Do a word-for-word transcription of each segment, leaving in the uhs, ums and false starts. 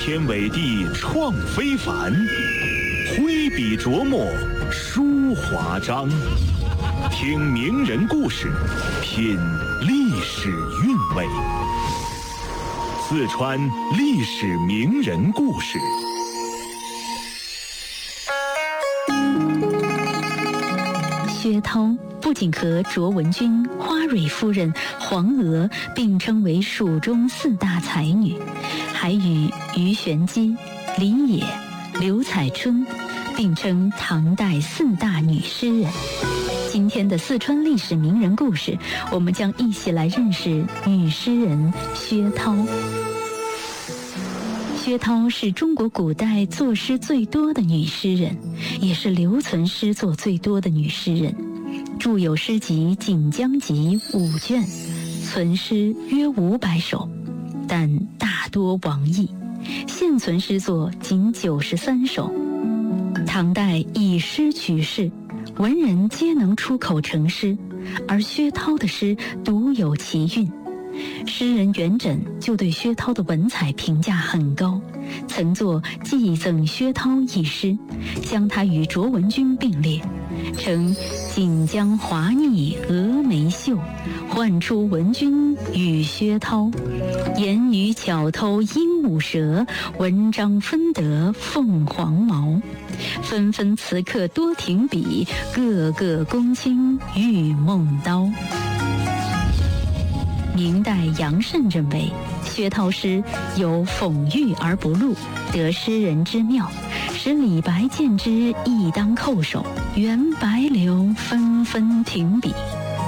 天伟地创非凡，挥笔琢磨书华章。听名人故事，品历史韵味。四川历史名人故事。 薛涛不仅和卓文君、花蕊夫人、黄娥并称为蜀中四大才女，还与鱼玄机、李野、刘彩春并称唐代四大女诗人。今天的四川历史名人故事，我们将一起来认识女诗人薛涛。薛涛是中国古代作诗最多的女诗人，也是留存诗作最多的女诗人，著有诗集《锦江集》五卷，存诗约五百首，但大多亡佚，现存诗作仅九十三首。唐代以诗取士，文人皆能出口成诗，而薛涛的诗独有其韵。诗人元稹就对薛涛的文采评价很高，曾作《寄赠薛涛》一诗，将他与卓文君并列，称锦江华腻峨眉秀，唤出文君与薛涛。言语巧偷鹦鹉舌，文章分得凤凰毛。纷纷词客多停笔，个个公卿玉梦刀。明代杨慎认为，薛涛诗有讽喻而不露，得诗人之妙，使李白见之亦当叩首，原白流纷纷停笔。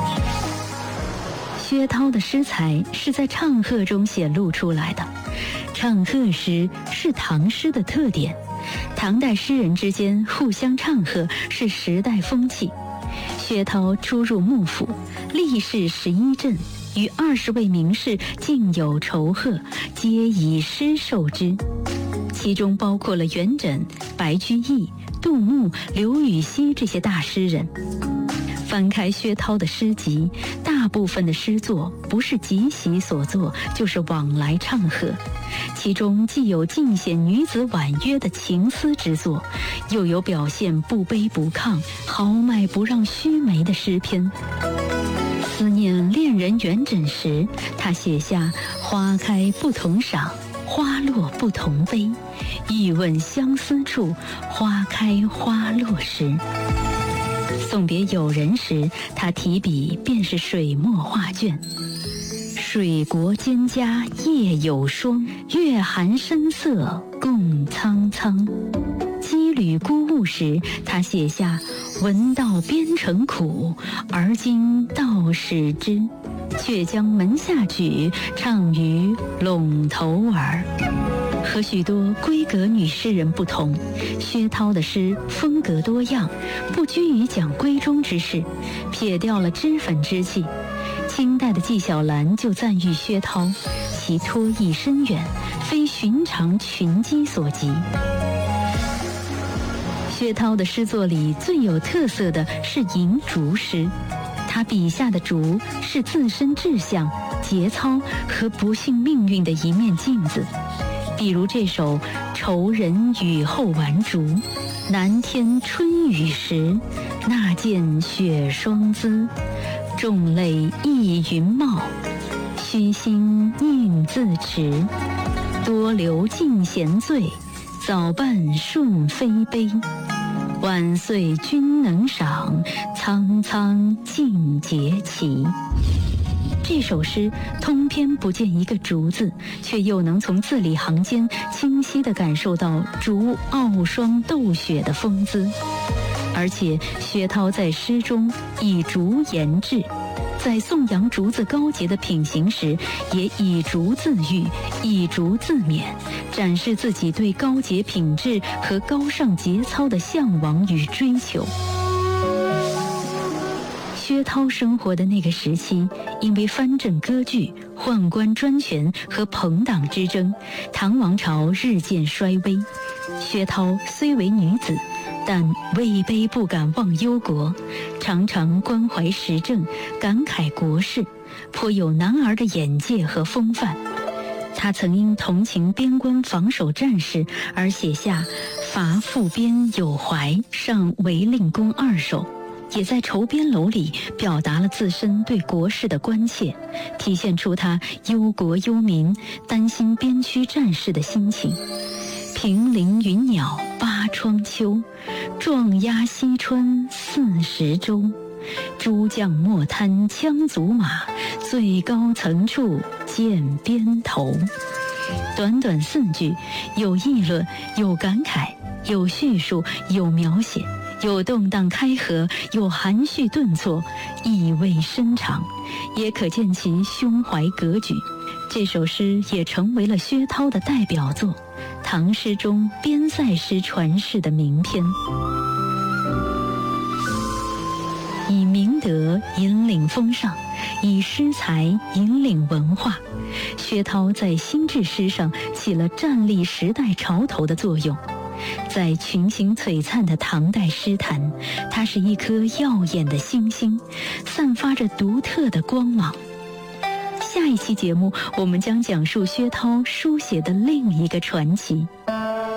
薛涛的诗才是在唱和中显露出来的，唱和诗是唐诗的特点，唐代诗人之间互相唱和是时代风气。薛涛出入幕府，历仕十一镇，与二十位名士竟有仇贺，皆以诗受之，其中包括了元稹、白居易、杜牧、刘禹锡这些大诗人。翻开薛涛的诗集，大部分的诗作不是集喜所作，就是往来唱和，其中既有尽显女子婉约的情思之作，又有表现不卑不亢、豪迈不让须眉的诗篇。思念恋人元稹时，他写下花开不同赏，花落不同悲，欲问相思处，花开花落时。送别友人时，他提笔便是水墨画卷，水国蒹葭夜有霜，月寒山色共苍苍。羁旅孤鹜时，他写下闻道边城苦，而今道始知，却将门下曲唱于陇头儿。和许多闺阁女诗人不同，薛涛的诗风格多样，不拘于讲闺中之事，撇掉了脂粉之气。清代的纪晓岚就赞誉薛涛，其托意深远，非寻常群姬所及。薛涛的诗作里最有特色的是吟竹诗，他笔下的竹是自身志向、节操和不幸命运的一面镜子。比如这首《愁人雨后玩竹》，南天春雨时，那见雪霜姿，众泪溢云帽，虚心宁自持，多留尽闲醉，早办顺飞杯，晚岁君能赏，苍苍尽节齐。这首诗通篇不见一个竹字，却又能从字里行间清晰地感受到竹傲霜斗雪的风姿。而且薛涛在诗中以竹言志，在颂扬竹子高洁的品行时，也以竹自喻，以竹自勉，展示自己对高洁品质和高尚节操的向往与追求。薛涛生活的那个时期，因为藩镇割据、宦官专权和朋党之争，唐王朝日渐衰微。薛涛虽为女子，但位卑不敢忘忧国，常常关怀时政，感慨国事，颇有男儿的眼界和风范。 他曾因同情边关防守战事而写下“伐复边有怀，上违令公二首”，也在筹边楼里表达了自身对国事的关切，体现出他忧国忧民、担心边区战事的心情。平林云鸟八窗秋，壮压西川四十州。诸将莫贪枪足马，最高层处见边头。短短四句，有议论，有感慨，有叙述，有描写，有动荡开合，有含蓄顿挫，意味深长，也可见其胸怀格局。这首诗也成为了薛涛的代表作，唐诗中边塞诗传世的名篇。以明德引领风尚，以诗才引领文化，薛涛在新制诗上起了站立时代潮头的作用。在群星璀璨的唐代诗坛，它是一颗耀眼的星星，散发着独特的光芒。下一期节目，我们将讲述薛涛书写的另一个传奇。